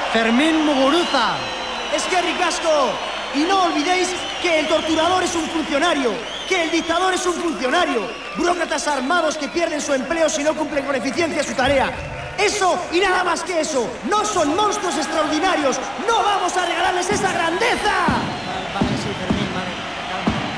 Fermín Muguruza. Eskerrik asko. Y no olvidéis que el torturador es un funcionario, que el dictador es un funcionario. Burócratas armados que pierden su empleo si no cumplen con eficiencia su tarea. Eso y nada más que eso. No son monstruos extraordinarios. No vamos a regalarles esa grandeza. Vale, sí, Fermín, vale.